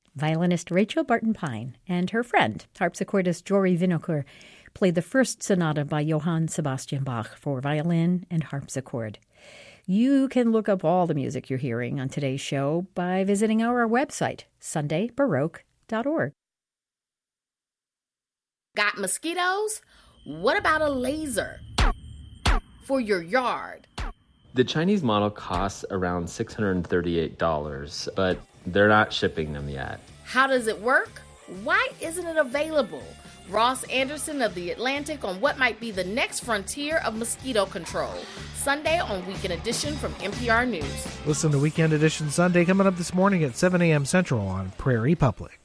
Violinist Rachel Barton-Pine and her friend, harpsichordist Jory Winokur, played the first sonata by Johann Sebastian Bach for violin and harpsichord. You can look up all the music you're hearing on today's show by visiting our website, sundaybaroque.org. Got mosquitoes? What about a laser for your yard? The Chinese model costs around $638, but they're not shipping them yet. How does it work? Why isn't it available? Ross Anderson of The Atlantic on what might be the next frontier of mosquito control. Sunday on Weekend Edition from NPR News. Listen to Weekend Edition Sunday coming up this morning at 7 a.m. Central on Prairie Public.